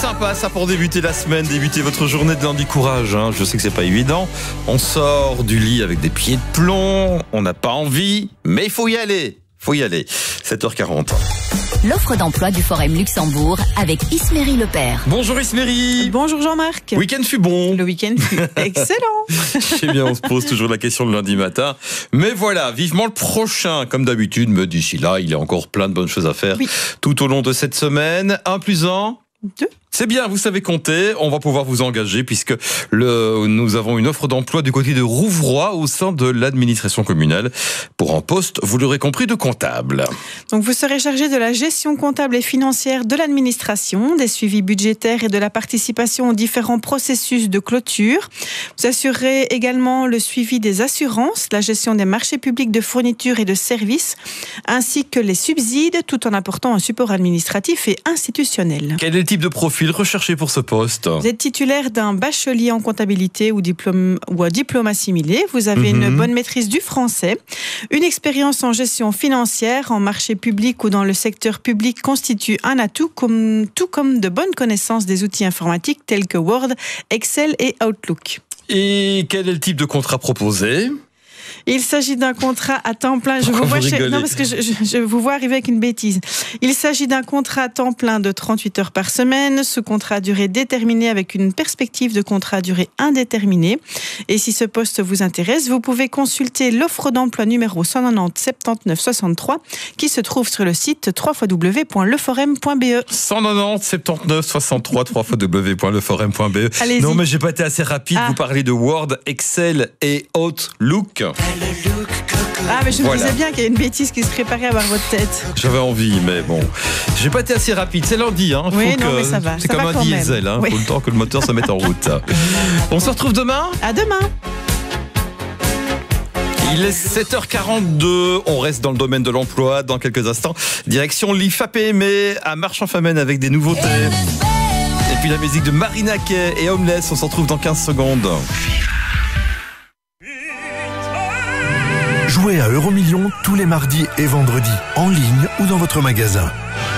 sympa ça pour débuter la semaine, débuter votre journée de lundi. Courage, hein. Je sais que c'est pas évident. On sort du lit avec des pieds de plomb, on n'a pas envie, mais il faut y aller. 7h40. L'offre d'emploi du Forum Luxembourg avec Isméry Lepère. Bonjour Isméry. Bonjour Jean-Marc. Le week-end fut bon. Le week-end fut excellent. Je sais bien, on se pose toujours la question le lundi matin. Mais voilà, vivement le prochain. Comme d'habitude, mais d'ici là, il y a encore plein de bonnes choses à faire tout au long de cette semaine. 1 + 1. 2. C'est bien, vous savez compter, on va pouvoir vous engager puisque nous avons une offre d'emploi du côté de Rouvroy au sein de l'administration communale pour un poste, vous l'aurez compris, de comptable. Donc vous serez chargé de la gestion comptable et financière de l'administration, des suivis budgétaires et de la participation aux différents processus de clôture. Vous assurerez également le suivi des assurances, la gestion des marchés publics de fournitures et de services, ainsi que les subsides, tout en apportant un support administratif et institutionnel. Quel est le type de profil recherché pour ce poste? Vous êtes titulaire d'un bachelier en comptabilité ou un diplôme assimilé. Vous avez une bonne maîtrise du français. Une expérience en gestion financière, en marché public ou dans le secteur public constitue un atout, tout comme de bonnes connaissances des outils informatiques tels que Word, Excel et Outlook. Et quel est le type de contrat proposé? Il s'agit d'un contrat à temps plein. Je vous vois arriver avec une bêtise. Il s'agit d'un contrat à temps plein de 38 heures par semaine, sous contrat à durée déterminée avec une perspective de contrat à durée indéterminée. Et si ce poste vous intéresse, vous pouvez consulter l'offre d'emploi numéro 190 79 63 qui se trouve sur le site www.leforum.be. 190 79 63 www.leforum.be. Allez-y. Non, mais j'ai pas été assez rapide. Vous parlez de Word, Excel et Outlook. Mais je me disais bien qu'il y a une bêtise qui se préparait à voir votre tête. J'avais envie, mais bon. J'ai pas été assez rapide. C'est lundi, hein. Oui, non, mais ça va. C'est ça comme va un quand diesel, hein. Oui. Faut le temps que le moteur se mette en route. On se retrouve demain. À demain. Il est 7h42. On reste dans le domaine de l'emploi dans quelques instants. Direction l'IFA-PME à Marchand-Famenne avec des nouveautés. Et puis la musique de Marina Kaye et Homeless. On s'en retrouve dans 15 secondes. Jouez à Euromillions tous les mardis et vendredis, en ligne ou dans votre magasin.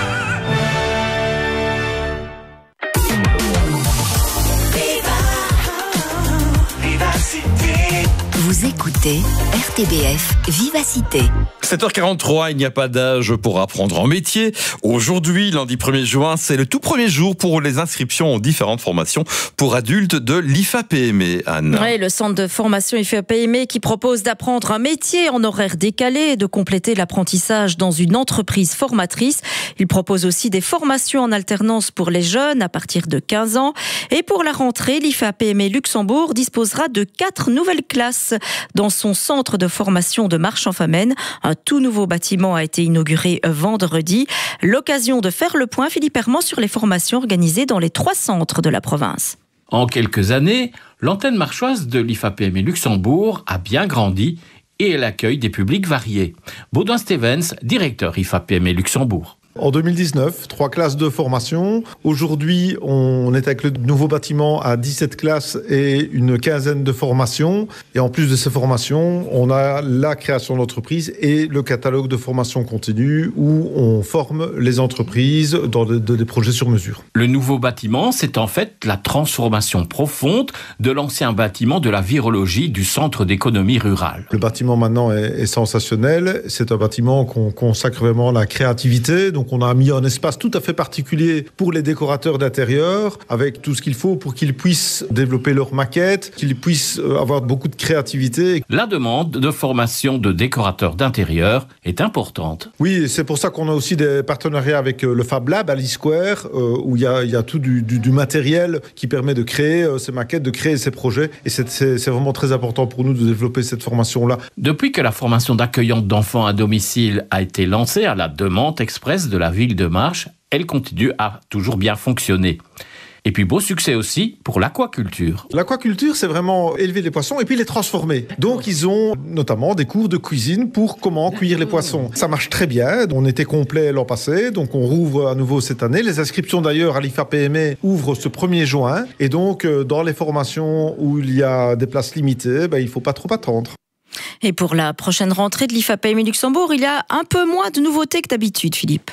Vous écoutez RTBF Vivacité. 7h43, il n'y a pas d'âge pour apprendre un métier. Aujourd'hui, lundi 1er juin, c'est le tout premier jour pour les inscriptions aux différentes formations pour adultes de l'IFA-PME. Anne. Oui, le centre de formation IFA-PME qui propose d'apprendre un métier en horaire décalé et de compléter l'apprentissage dans une entreprise formatrice. Il propose aussi des formations en alternance pour les jeunes à partir de 15 ans. Et pour la rentrée, l'IFA-PME Luxembourg disposera de 4 nouvelles classes dans son centre de formation de Marchand-Famenne. Un tout nouveau bâtiment a été inauguré vendredi. L'occasion de faire le point, Philippe Herman, sur les formations organisées dans les 3 centres de la province. En quelques années, l'antenne marchoise de l'IFA-PME Luxembourg a bien grandi et elle accueille des publics variés. Baudouin Stevens, directeur IFA-PME Luxembourg. En 2019, 3 classes de formation. Aujourd'hui, on est avec le nouveau bâtiment à 17 classes et une quinzaine de formations. Et en plus de ces formations, on a la création d'entreprises et le catalogue de formation continue où on forme les entreprises dans des projets sur mesure. Le nouveau bâtiment, c'est en fait la transformation profonde de l'ancien bâtiment de la virologie du centre d'économie rurale. Le bâtiment maintenant est sensationnel. C'est un bâtiment qu'on consacre vraiment à la créativité. Donc on a mis un espace tout à fait particulier pour les décorateurs d'intérieur, avec tout ce qu'il faut pour qu'ils puissent développer leurs maquettes, qu'ils puissent avoir beaucoup de créativité. La demande de formation de décorateurs d'intérieur est importante. Oui, c'est pour ça qu'on a aussi des partenariats avec le Fab Lab à l'e-Square, où il y a tout du matériel qui permet de créer ces maquettes, de créer ces projets. Et c'est vraiment très important pour nous de développer cette formation-là. Depuis que la formation d'accueillante d'enfants à domicile a été lancée à la demande express de la ville de Marche, elle continue à toujours bien fonctionner. Et puis beau succès aussi pour l'aquaculture. L'aquaculture, c'est vraiment élever les poissons et puis les transformer. Donc ils ont notamment des cours de cuisine pour comment cuire les poissons. Ça marche très bien, on était complet l'an passé, donc on rouvre à nouveau cette année. Les inscriptions d'ailleurs à l'IFA-PME ouvrent ce 1er juin. Et donc dans les formations où il y a des places limitées, il ne faut pas trop attendre. Et pour la prochaine rentrée de l'IFA-PME Luxembourg, il y a un peu moins de nouveautés que d'habitude, Philippe.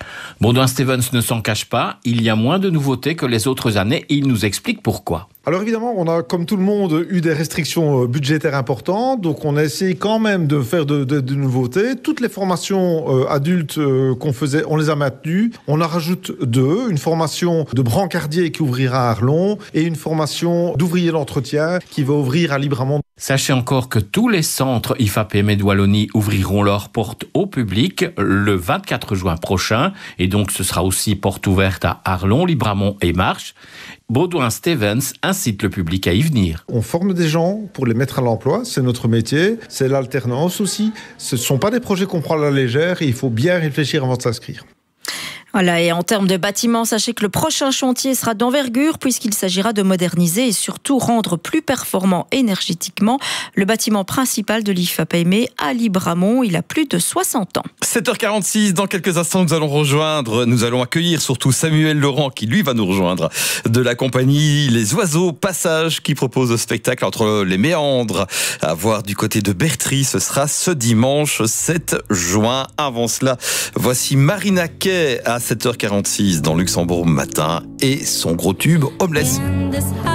Baudouin Stevens ne s'en cache pas, il y a moins de nouveautés que les autres années et il nous explique pourquoi. Alors évidemment, on a, comme tout le monde, eu des restrictions budgétaires importantes, donc on a essayé quand même de faire de nouveautés. Toutes les formations adultes qu'on faisait, on les a maintenues. On en rajoute 2, une formation de brancardier qui ouvrira à Arlon et une formation d'ouvrier d'entretien qui va ouvrir à Libramont. Sachez encore que tous les centres IFAPME de Wallonie ouvriront leurs portes au public le 24 juin prochain, et donc ce sera aussi porte ouverte à Arlon, Libramont et Marche. Baudouin Stevens incite le public à y venir. On forme des gens pour les mettre à l'emploi, c'est notre métier, c'est l'alternance aussi. Ce ne sont pas des projets qu'on prend à la légère et il faut bien réfléchir avant de s'inscrire. Voilà, et en termes de bâtiments, sachez que le prochain chantier sera d'envergure puisqu'il s'agira de moderniser et surtout rendre plus performant énergétiquement le bâtiment principal de l'IFAPME à Libramont. Il a plus de 60 ans. 7h46, dans quelques instants, nous allons accueillir surtout Samuel Laurent qui lui va nous rejoindre de la compagnie Les Oiseaux Passage qui propose le spectacle entre les méandres à voir du côté de Bertry. Ce sera ce dimanche 7 juin. Avant cela, voici Marina Kaye à 7h46 dans Luxembourg Matin et son gros tube Homeless.